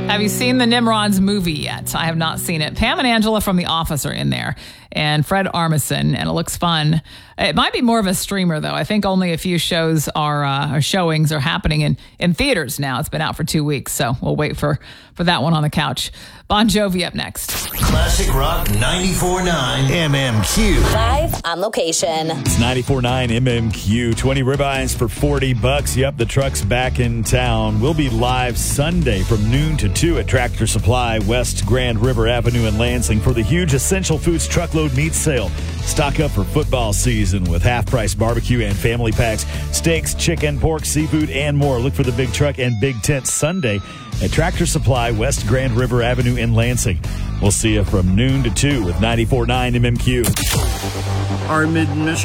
Have you seen the Nimrods movie yet? I have not seen it. Pam and Angela from The Office are in there, and Fred Armisen, and it looks fun. It might be more of a streamer, though. I think only a few shows are showings are happening in theaters now. It's been out for 2 weeks, so we'll wait for that one on the couch. Bon Jovi up next. Classic Rock 94.9 MMQ. Live on location. It's 94.9 MMQ. 20 ribeyes for $40. Yep, the truck's back in town. We'll be live Sunday from noon to 2 at Tractor Supply, West Grand River Avenue in Lansing for the huge Essential Foods truckload meat sale. Stock up for football season with half-price barbecue and family packs, steaks, chicken, pork, seafood, and more. Look for the big truck and big tent Sunday at Tractor Supply, West Grand River Avenue in Lansing. We'll see you from noon to 2 with 94.9 MMQ. Our mid-Michigan